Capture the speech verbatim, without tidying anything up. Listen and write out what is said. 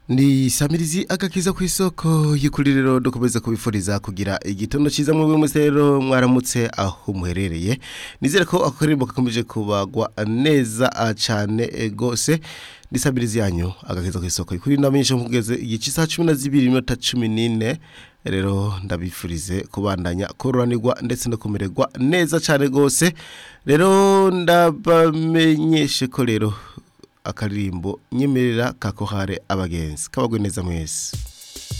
Ni samirizi agakiza ku isoko y'ukuri rero dukomeza kubifuriza kugira igitondo ciza mu musero mwaramutse aho muherereye nizere ko akaririmbo kakomeje kubagwa neza cyane gose ni samirizi yanyu agakiza ku isoko y'ukuri namenyesha mugeze igice sa cumi na zibiri iminota cumi n'ine rero ndabifurize kubandanya kororanirwa ndetse no kumererwa neza cyane gose rero ndabamenyeshe ko rero akaririmbo nyemerera kakohare abagenzi kabagwe neza mwese